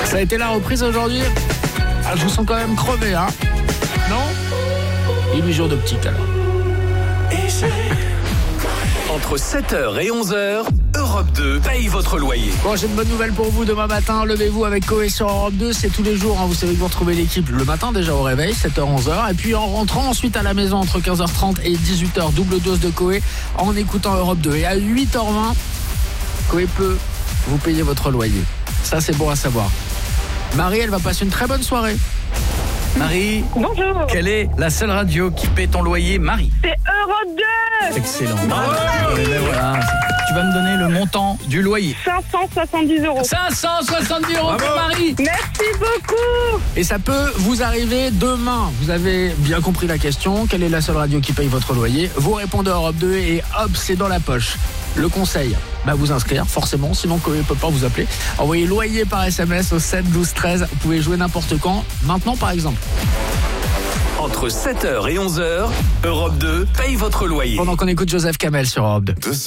Ça a été la reprise aujourd'hui. Ah, je vous sens quand même crevé, hein? Non? 8 jours d'optique alors. Entre 7h et 11h, Europe 2 paye votre loyer. Bon, j'ai une bonne nouvelle pour vous. Demain matin, levez-vous avec Coé sur Europe 2. C'est tous les jours, hein. Vous savez que vous retrouvez l'équipe le matin déjà au réveil, 7h, 11h. Et puis en rentrant ensuite à la maison entre 15h30 et 18h, double dose de Coé en écoutant Europe 2. Et à 8h20, Coé peut vous payer votre loyer. Ça, c'est bon à savoir. Marie, elle va passer une très bonne soirée. Marie, Bonjour. quelle est la seule radio qui paie ton loyer, Marie? C'est Europe 2. Excellent. Et ben voilà, tu vas me donner le montant du loyer. 570 €. 570 € pour Marie. Merci beaucoup. Et ça peut vous arriver demain. Vous avez bien compris la question. Quelle est la seule radio qui paye votre loyer? Vous répondez à Europe 2 et hop, c'est dans la poche. Le conseil, vous inscrire forcément, sinon Coé ne peut pas vous appeler. Envoyez loyer par SMS au 7 12 13. Vous pouvez jouer n'importe quand, maintenant par exemple. Entre 7h et 11h, Europe 2 paye votre loyer. Pendant qu'on écoute Joseph Kamel sur Europe 2.